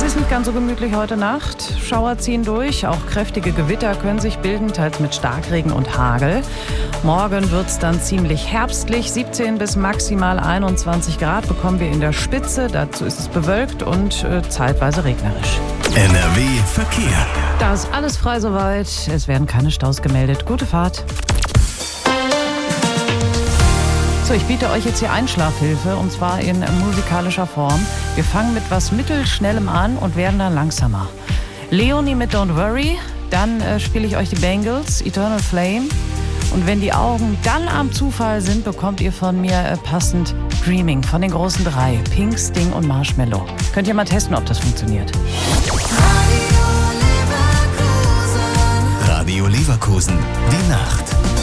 Ist nicht ganz so gemütlich heute Nacht. Schauer ziehen durch, auch kräftige Gewitter können sich bilden, teils mit Starkregen und Hagel. Morgen wird es dann ziemlich herbstlich, 17 bis maximal 21 Grad bekommen wir in der Spitze. Dazu ist es bewölkt und zeitweise regnerisch. NRW Verkehr. Da ist alles frei soweit. Es werden keine Staus gemeldet. Gute Fahrt. So, ich biete euch jetzt hier Einschlafhilfe und zwar in musikalischer Form. Wir fangen mit was Mittelschnellem an und werden dann langsamer. Leonie mit Don't Worry, dann spiele ich euch die Bangles, Eternal Flame. Und wenn die Augen dann am Zufall sind, bekommt ihr von mir passend Dreaming von den großen drei, Pink, Sting und Marshmello. Könnt ihr mal testen, ob das funktioniert. Radio Leverkusen, die Nacht.